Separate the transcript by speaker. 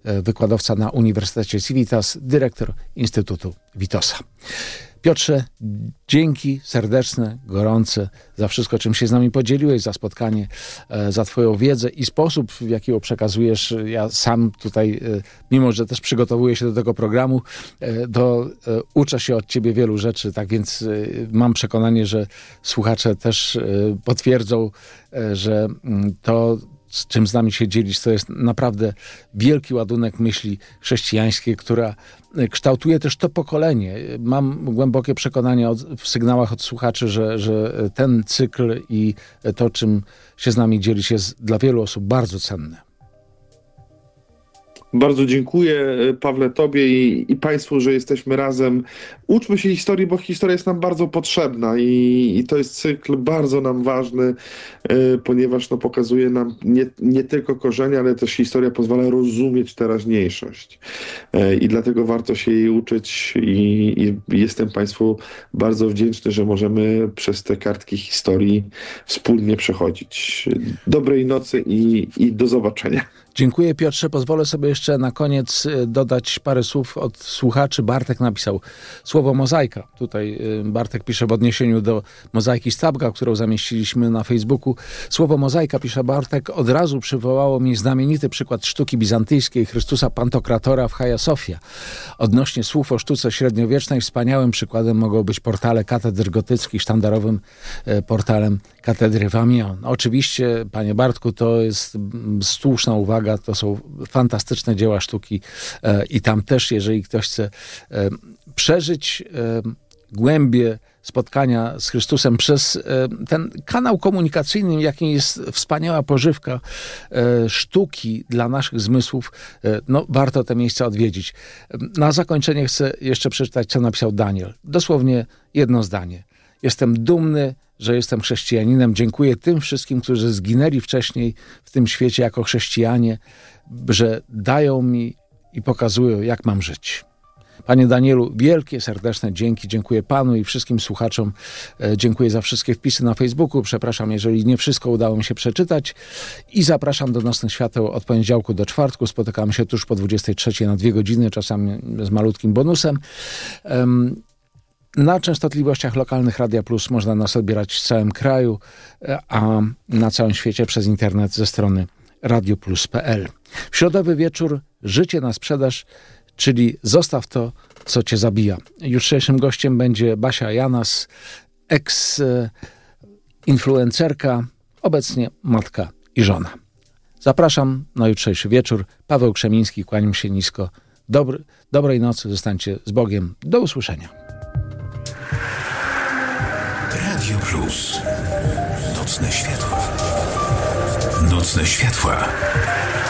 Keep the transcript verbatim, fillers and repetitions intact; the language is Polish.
Speaker 1: wykładowca na Uniwersytecie Civitas, dyrektor Instytutu Witosa. Piotrze, dzięki serdeczne, gorące za wszystko, czym się z nami podzieliłeś, za spotkanie, za twoją wiedzę i sposób, w jaki ją przekazujesz. Ja sam tutaj, mimo że też przygotowuję się do tego programu, to uczę się od ciebie wielu rzeczy, tak więc mam przekonanie, że słuchacze też potwierdzą, że to, z czym z nami się dzielić, to jest naprawdę wielki ładunek myśli chrześcijańskiej, która kształtuje też to pokolenie. Mam głębokie przekonanie od, w sygnałach od słuchaczy, że, że ten cykl i to, czym się z nami dzielić, jest dla wielu osób bardzo cenne.
Speaker 2: Bardzo dziękuję, Pawle, tobie i, i państwu, że jesteśmy razem. Uczmy się historii, bo historia jest nam bardzo potrzebna i, i to jest cykl bardzo nam ważny, y, ponieważ no, pokazuje nam nie, nie tylko korzenie, ale też historia pozwala rozumieć teraźniejszość. Y, I dlatego warto się jej uczyć i, i jestem państwu bardzo wdzięczny, że możemy przez te kartki historii wspólnie przechodzić. Dobrej nocy i, i do zobaczenia.
Speaker 1: Dziękuję, Piotrze. Pozwolę sobie jeszcze na koniec dodać parę słów od słuchaczy. Bartek napisał słowo mozaika. Tutaj Bartek pisze w odniesieniu do mozaiki z Tabga, którą zamieściliśmy na Facebooku. Słowo mozaika, pisze Bartek, od razu przywołało mi znamienity przykład sztuki bizantyjskiej Chrystusa Pantokratora w Hagia Sophia. Odnośnie słów o sztuce średniowiecznej wspaniałym przykładem mogą być portale katedr gotyckich, sztandarowym portalem katedry w Amiens. Oczywiście, panie Bartku, to jest słuszna uwaga. To są fantastyczne dzieła sztuki i tam też, jeżeli ktoś chce przeżyć głębię spotkania z Chrystusem przez ten kanał komunikacyjny, jakim jest wspaniała pożywka sztuki dla naszych zmysłów, no warto te miejsca odwiedzić. Na zakończenie chcę jeszcze przeczytać, co napisał Daniel. Dosłownie jedno zdanie. Jestem dumny, że jestem chrześcijaninem. Dziękuję tym wszystkim, którzy zginęli wcześniej w tym świecie jako chrześcijanie, że dają mi i pokazują, jak mam żyć. Panie Danielu, wielkie, serdeczne dzięki. Dziękuję panu i wszystkim słuchaczom. Dziękuję za wszystkie wpisy na Facebooku. Przepraszam, jeżeli nie wszystko udało mi się przeczytać. I zapraszam do Nocnych Świateł od poniedziałku do czwartku. Spotykamy się tuż po dwudziestej trzeciej na dwie godziny, czasami z malutkim bonusem. Um, Na częstotliwościach lokalnych Radia Plus można nas odbierać w całym kraju, a na całym świecie przez internet ze strony radioplus kropka p l. W środowy wieczór Życie na sprzedaż, czyli zostaw to, co cię zabija. Jutrzejszym gościem będzie Basia Janas, eks-influencerka, obecnie matka i żona. Zapraszam na jutrzejszy wieczór. Paweł Krzemiński, kłaniam się nisko. Dobry, dobrej nocy, zostańcie z Bogiem. Do usłyszenia.
Speaker 3: Radio Plus. Nocne światła. Nocne światła.